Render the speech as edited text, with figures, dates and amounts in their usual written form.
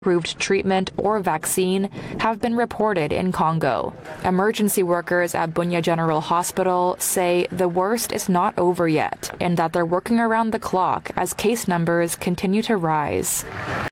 approved treatment or vaccine have been reported in Congo. Emergency workers at Bunia General Hospital say the worst is not over yet and that they're working around the clock as case numbers continue to rise.